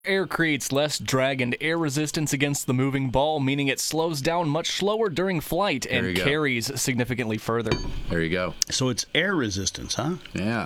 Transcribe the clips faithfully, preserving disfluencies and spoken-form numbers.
Air creates less drag and air resistance against the moving ball, meaning it slows down much slower during flight There you and go. carries significantly further. There you go. So it's air resistance, huh? Yeah.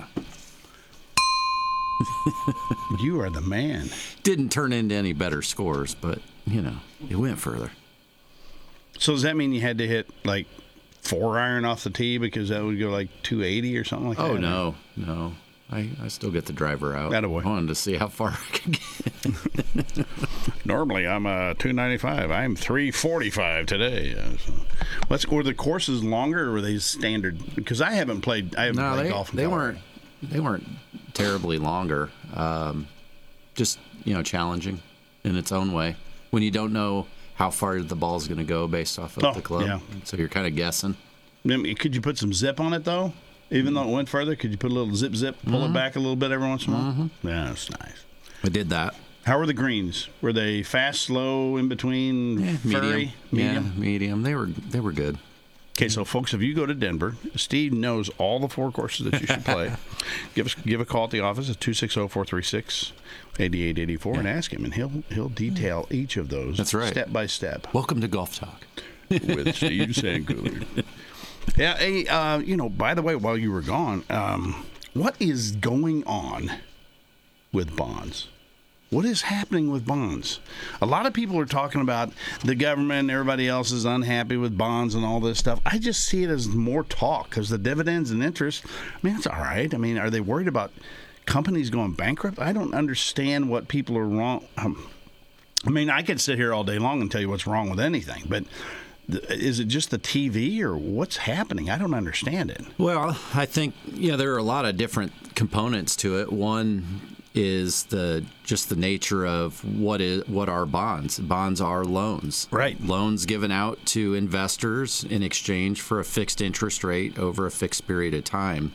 You are the man. Didn't turn into any better scores, but, you know, it went further. So does that mean you had to hit, like, four iron off the tee because that would go, like, two eighty or something like that? Oh, no, no. I, I still get the driver out. Attaboy. I wanted to see how far I could get. Normally I'm uh, two ninety-five. I'm three forty-five today. Uh, so. Let's, were the courses longer or were they standard? Because I haven't played, I haven't No, played they, golf in they Colorado. weren't. They weren't terribly longer. Um, just you know, challenging in its own way. When you don't know how far the ball's going to go based off of Oh, the club, yeah. so you're kind of guessing. I mean, could you put some zip on it, though? Even though it went further, could you put a little zip, zip, pull Mm-hmm. it back a little bit every once in a while? Yeah, that's nice. I did that. How were the greens? Were they fast, slow, in between, Eh, furry, medium. Yeah, medium. They were they were good. Okay, so folks, if you go to Denver, Steve knows all the four courses that you should play. give us give a call at the office at two six zero, four three six, eight eight eight four and ask him, and he'll he'll detail each of those That's right. step by step Welcome to Golf Talk. with Steve Sandcooler. Yeah, hey, uh, you know, by the way, while you were gone, um, what is going on with bonds? What is happening with bonds? A lot of people are talking about the government and everybody else is unhappy with bonds and all this stuff. I just see it as more talk because the dividends and interest, I mean, it's all right. I mean, are they worried about companies going bankrupt? I don't understand what people are wrong. Um, I mean, I could sit here all day long and tell you what's wrong with anything, but th- is it just the T V or what's happening? I don't understand it. Well, I think you know there are a lot of different components to it. One is the just the nature of what is what are bonds. Bonds are loans. Right. Loans given out to investors in exchange for a fixed interest rate over a fixed period of time.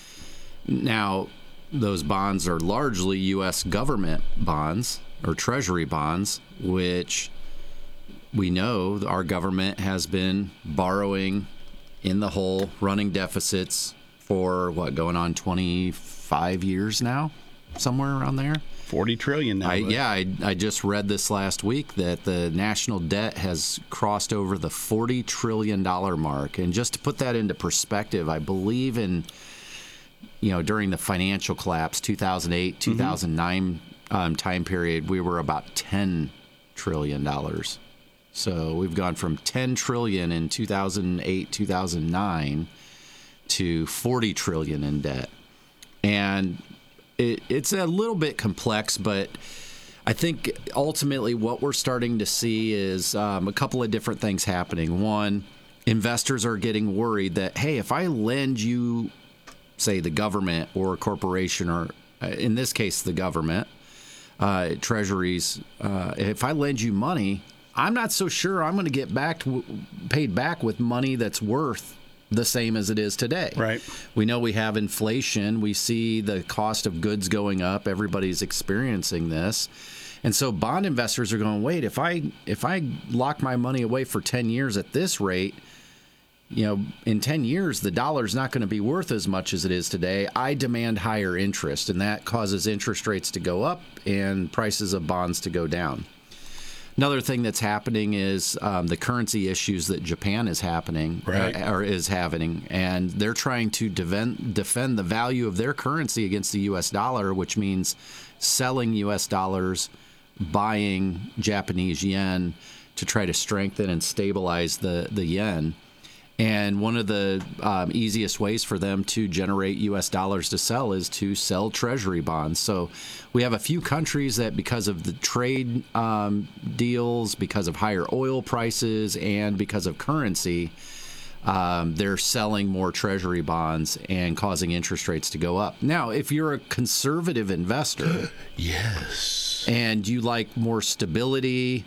Now, those bonds are largely U S government bonds or treasury bonds, which we know our government has been borrowing in the hole, running deficits for what, going on twenty-five years now? Somewhere around there. forty trillion now. I, but- yeah, I, I just read this last week that the national debt has crossed over the forty trillion dollars mark. And just to put that into perspective, I believe in, you know, during the financial collapse, two thousand eight, two thousand nine um, time period, we were about ten trillion dollars. So we've gone from ten trillion dollars in two thousand eight, two thousand nine to forty trillion dollars in debt. And It, it's a little bit complex, but I think ultimately what we're starting to see is um, a couple of different things happening. One, investors are getting worried that, hey, if I lend you, say, the government or a corporation, or uh, in this case, the government, uh, treasuries, uh, if I lend you money, I'm not so sure I'm going to get back to, paid back with money that's worth the same as it is today. Right. We know we have inflation. We see the cost of goods going up. Everybody's experiencing this. And so bond investors are going, wait, if I if I lock my money away for ten years at this rate, you know, in ten years, the dollar's not going to be worth as much as it is today. I demand higher interest, and that causes interest rates to go up and prices of bonds to go down. Another thing that's happening is um, the currency issues that Japan is happening Right. uh, or is having, and they're trying to defend, defend the value of their currency against the U S dollar, which means selling U S dollars, buying Japanese yen to try to strengthen and stabilize the, the yen. And one of the um, easiest ways for them to generate U S dollars to sell is to sell treasury bonds. So we have a few countries that, because of the trade um, deals, because of higher oil prices, and because of currency, um, they're selling more treasury bonds and causing interest rates to go up. Now, if you're a conservative investor Yes. and you like more stability,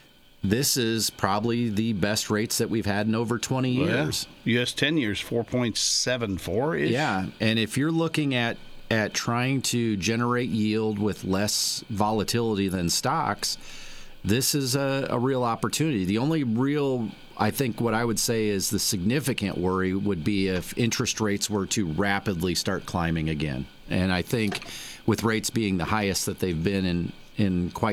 this is probably the best rates that we've had in over twenty years. U S ten years, four point seven four ish. Yeah, and if you're looking at at trying to generate yield with less volatility than stocks, this is a, a real opportunity. The only real, I think what I would say is the significant worry would be if interest rates were to rapidly start climbing again. And I think with rates being the highest that they've been in in quite